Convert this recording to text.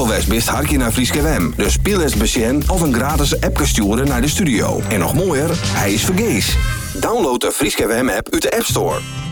West best hartje naar Frieske WM. Dus speel eens besjen of een gratis app sturen naar de studio. En nog mooier, hij is vergees. Download de Frieske WM app uit de App Store.